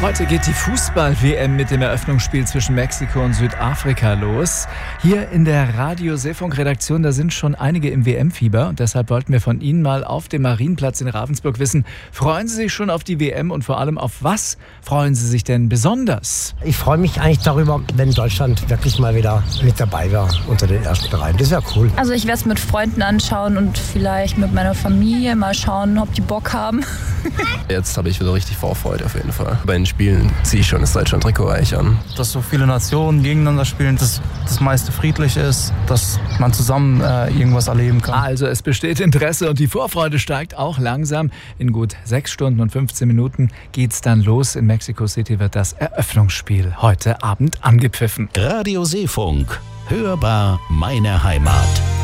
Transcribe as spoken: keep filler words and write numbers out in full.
Heute geht die Fußball-W M mit dem Eröffnungsspiel zwischen Mexiko und Südafrika los. Hier in der Radio-Seefunk-Redaktion, da sind schon einige im W M-Fieber. Und deshalb wollten wir von Ihnen mal auf dem Marienplatz in Ravensburg wissen, freuen Sie sich schon auf die W M und vor allem auf was freuen Sie sich denn besonders? Ich freue mich eigentlich darüber, wenn Deutschland wirklich mal wieder mit dabei wäre unter den ersten dreien. Das wäre cool. Also ich werde es mit Freunden anschauen und vielleicht mit meiner Familie mal schauen, ob die Bock haben. Jetzt habe ich wieder richtig Vorfreude auf jeden Fall. Bei den Spielen ziehe ich schon das Deutschland-Trikot reich an. Dass so viele Nationen gegeneinander spielen, dass das meiste friedlich ist, dass man zusammen äh, irgendwas erleben kann. Also es besteht Interesse und die Vorfreude steigt auch langsam. In gut sechs Stunden und fünfzehn Minuten geht's dann los. In Mexico City wird das Eröffnungsspiel heute Abend angepfiffen. Radio Seefunk. Hörbar meine Heimat.